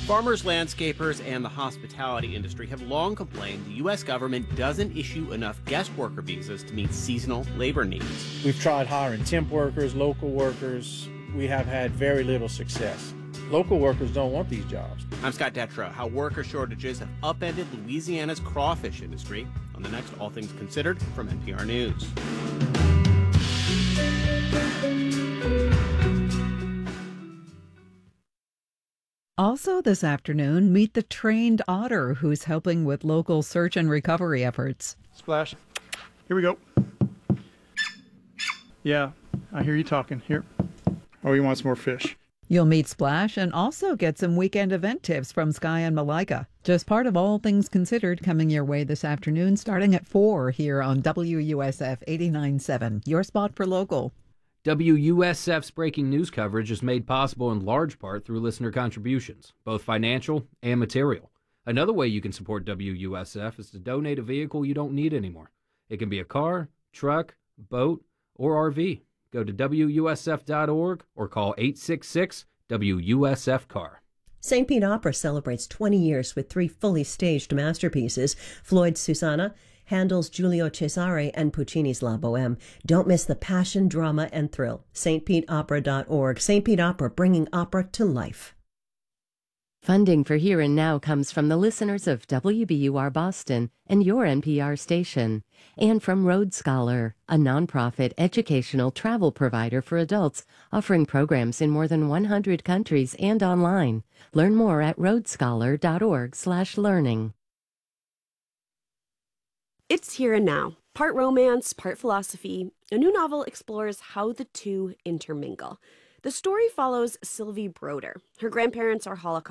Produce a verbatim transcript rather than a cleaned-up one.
Farmers, landscapers, and the hospitality industry have long complained the U S government doesn't issue enough guest worker visas to meet seasonal labor needs. We've tried hiring temp workers, local workers. We have had very little success. Local workers don't want these jobs. I'm Scott Detrow. How worker shortages have upended Louisiana's crawfish industry on the next All Things Considered from N P R News. Also this afternoon, meet the trained otter who's helping with local search and recovery efforts. Splash. Here we go. Yeah, I hear you talking. Here. Oh, you want some more fish? You'll meet Splash and also get some weekend event tips from Sky and Malika. Just part of All Things Considered coming your way this afternoon starting at four here on W U S F eighty-nine point seven, your spot for local. W U S F's breaking news coverage is made possible in large part through listener contributions, both financial and material. Another way you can support W U S F is to donate a vehicle you don't need anymore. It can be a car, truck, boat, or R V. Go to W U S F dot org or call eight six six W U S F C A R. Saint Pete Opera celebrates twenty years with three fully staged masterpieces, Floyd's Susanna, Handel's Giulio Cesare, and Puccini's La Boheme. Don't miss the passion, drama, and thrill. St Pete Opera dot org. Saint Pete Opera, bringing opera to life. Funding for Here and Now comes from the listeners of W B U R Boston and your N P R station, and from Road Scholar, a nonprofit educational travel provider for adults offering programs in more than one hundred countries and online. Learn more at road scholar dot org slash learning. It's Here and Now, part romance, part philosophy. A new novel explores how the two intermingle. The story follows Sylvie Broder. Her grandparents are Holocaust